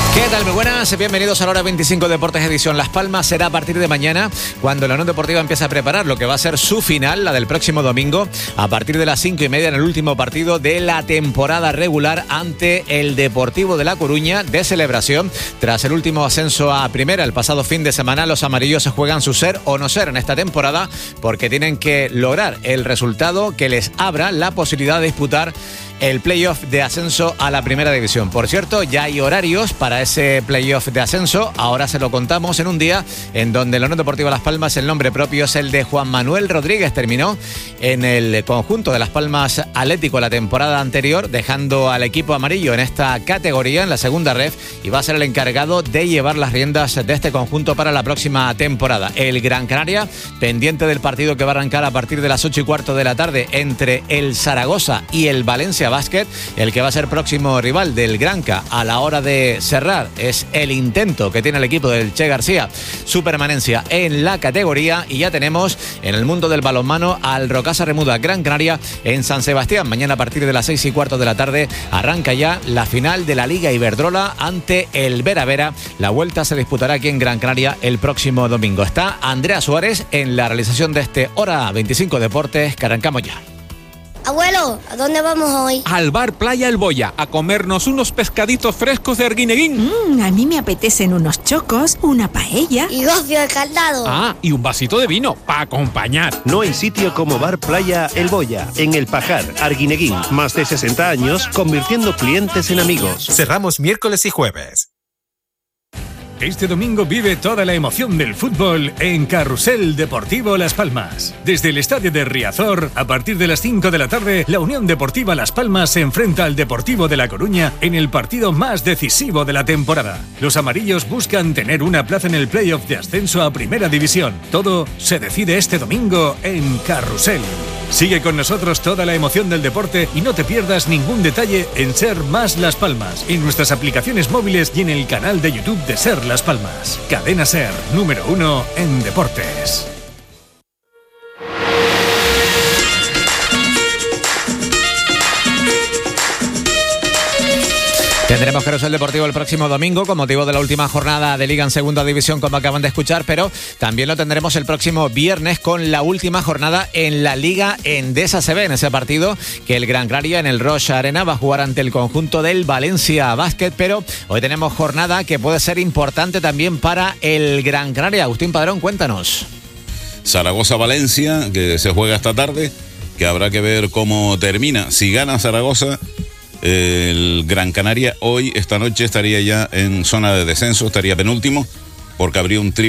¿Qué tal? Muy buenas, bienvenidos a la hora 25 Deportes Edición Las Palmas. Será a partir de mañana cuando la Unión Deportiva empiece a preparar lo que va a ser su final, la del próximo domingo, a partir de las 5:30 en el último partido de la temporada regular ante el Deportivo de La Coruña, de celebración. Tras el último ascenso a primera el pasado fin de semana, los amarillos se juegan su ser o no ser en esta temporada porque tienen que lograr el resultado que les abra la posibilidad de disputar el playoff de ascenso a la primera división. Por cierto, ya hay horarios para ese playoff de ascenso. Ahora se lo contamos en un día en donde la Unión Deportiva Las Palmas, el nombre propio es el de Juan Manuel Rodríguez. Terminó en el conjunto de Las Palmas Atlético la temporada anterior, dejando al equipo amarillo en esta categoría, en la segunda ref, y va a ser el encargado de llevar las riendas de este conjunto para la próxima temporada. El Gran Canaria, pendiente del partido que va a arrancar a partir de las 8:15 de la tarde entre el Zaragoza y el Valencia Basket. El que va a ser próximo rival del Granca a la hora de cerrar es el intento que tiene el equipo del Che García, su permanencia en la categoría. Y ya tenemos en el mundo del balonmano al Rocasa Remuda Gran Canaria en San Sebastián. Mañana a partir de las 6:15 de la tarde arranca ya la final de la Liga Iberdrola ante el Vera Vera. La vuelta se disputará aquí en Gran Canaria el próximo domingo. Está Andrea Suárez en la realización de este Hora 25 Deportes, que arrancamos ya. Abuelo, ¿a dónde vamos hoy? Al bar Playa El Boya, a comernos unos pescaditos frescos de Arguineguín. A mí me apetecen unos chocos, una paella. Y gofio de caldado. Ah, y un vasito de vino, para acompañar. No hay sitio como bar Playa El Boya, en El Pajar, Arguineguín. Más de 60 años, convirtiendo clientes en amigos. Cerramos miércoles y jueves. Este domingo vive toda la emoción del fútbol en Carrusel Deportivo Las Palmas. Desde el estadio de Riazor, a partir de las 5 de la tarde, la Unión Deportiva Las Palmas se enfrenta al Deportivo de La Coruña en el partido más decisivo de la temporada. Los amarillos buscan tener una plaza en el playoff de ascenso a Primera División. Todo se decide este domingo en Carrusel. Sigue con nosotros toda la emoción del deporte y no te pierdas ningún detalle en Ser Más Las Palmas, en nuestras aplicaciones móviles y en el canal de YouTube de Ser Las Palmas. Cadena Ser, número 1 en deportes. Tendremos Carrusel Deportivo el próximo domingo con motivo de la última jornada de Liga en Segunda División, como acaban de escuchar, pero también lo tendremos el próximo viernes con la última jornada en la Liga Endesa CB, en ese partido que el Gran Canaria en el Roche Arena va a jugar ante el conjunto del Valencia Basket. Pero hoy tenemos jornada que puede ser importante también para el Gran Canaria. Agustín Padrón, cuéntanos. Zaragoza-Valencia, que se juega esta tarde, que habrá que ver cómo termina. Si gana Zaragoza, el Gran Canaria esta noche estaría ya en zona de descenso, estaría penúltimo, porque habría un triple